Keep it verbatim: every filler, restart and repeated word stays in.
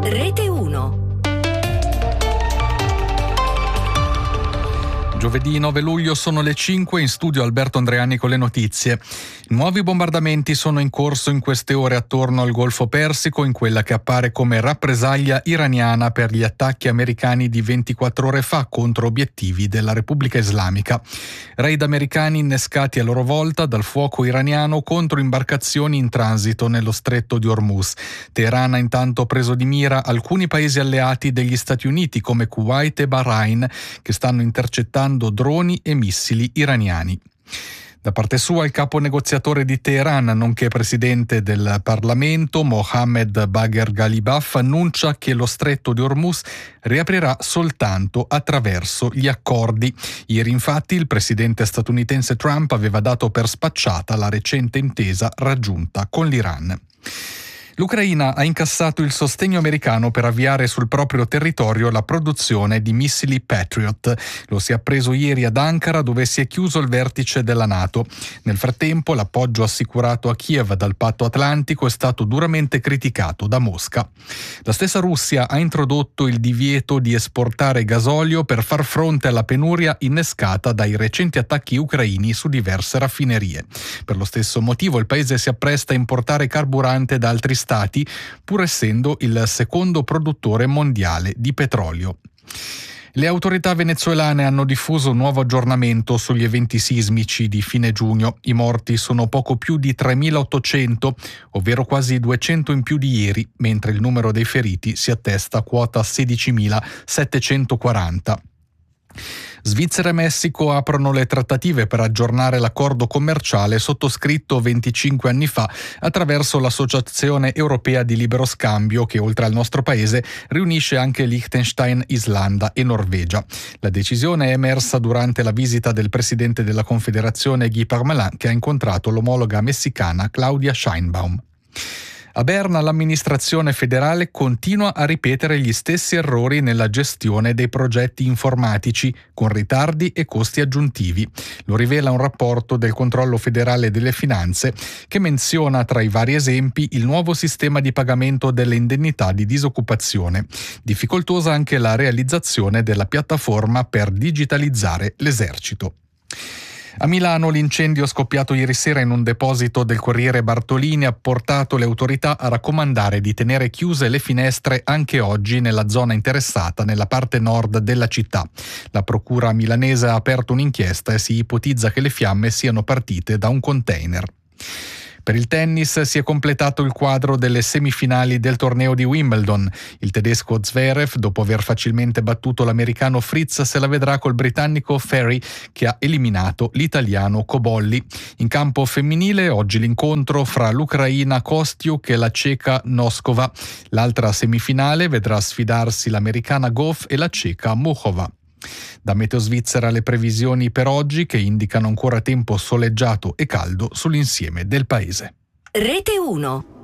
Rete uno. Giovedì nove luglio sono le cinque, in studio Alberto Andreani con le notizie. Nuovi bombardamenti sono in corso in queste ore attorno al Golfo Persico, in quella che appare come rappresaglia iraniana per gli attacchi americani di ventiquattro ore fa contro obiettivi della Repubblica Islamica. Raid americani innescati a loro volta dal fuoco iraniano contro imbarcazioni in transito nello stretto di Hormuz. Teheran ha intanto preso di mira alcuni paesi alleati degli Stati Uniti come Kuwait e Bahrain, che stanno intercettando droni e missili iraniani. Da parte sua, il capo negoziatore di Teheran, nonché presidente del Parlamento, Mohammed Bagher Ghalibaf, annuncia che lo stretto di Hormuz riaprirà soltanto attraverso gli accordi. Ieri, infatti, il presidente statunitense Trump aveva dato per spacciata la recente intesa raggiunta con l'Iran. L'Ucraina ha incassato il sostegno americano per avviare sul proprio territorio la produzione di missili Patriot. Lo si è appreso ieri ad Ankara, dove si è chiuso il vertice della NATO. Nel frattempo, l'appoggio assicurato a Kiev dal Patto Atlantico è stato duramente criticato da Mosca. La stessa Russia ha introdotto il divieto di esportare gasolio per far fronte alla penuria innescata dai recenti attacchi ucraini su diverse raffinerie. Per lo stesso motivo, il paese si appresta a importare carburante da altri stati, pur essendo il secondo produttore mondiale di petrolio. Le autorità venezuelane hanno diffuso un nuovo aggiornamento sugli eventi sismici di fine giugno. I morti sono poco più di tremilaottocento, ovvero quasi duecento in più di ieri, mentre il numero dei feriti si attesta a quota sedicimilasettecentoquaranta. Svizzera e Messico aprono le trattative per aggiornare l'accordo commerciale sottoscritto venticinque anni fa attraverso l'Associazione Europea di Libero Scambio, che oltre al nostro paese riunisce anche Liechtenstein, Islanda e Norvegia. La decisione è emersa durante la visita del presidente della Confederazione Guy Parmelin, che ha incontrato l'omologa messicana Claudia Sheinbaum. A Berna l'amministrazione federale continua a ripetere gli stessi errori nella gestione dei progetti informatici, con ritardi e costi aggiuntivi. Lo rivela un rapporto del Controllo federale delle finanze, che menziona tra i vari esempi il nuovo sistema di pagamento delle indennità di disoccupazione. Difficoltosa anche la realizzazione della piattaforma per digitalizzare l'esercito. A Milano l'incendio scoppiato ieri sera in un deposito del Corriere Bartolini ha portato le autorità a raccomandare di tenere chiuse le finestre anche oggi nella zona interessata, nella parte nord della città. La procura milanese ha aperto un'inchiesta e si ipotizza che le fiamme siano partite da un container. Per il tennis si è completato il quadro delle semifinali del torneo di Wimbledon. Il tedesco Zverev, dopo aver facilmente battuto l'americano Fritz, se la vedrà col britannico Ferry, che ha eliminato l'italiano Cobolli. In campo femminile oggi l'incontro fra l'ucraina Kostiuk e la ceca Noskova. L'altra semifinale vedrà sfidarsi l'americana Goff e la ceca Muchova. Da Meteo Svizzera le previsioni per oggi, che indicano ancora tempo soleggiato e caldo sull'insieme del paese. Rete uno.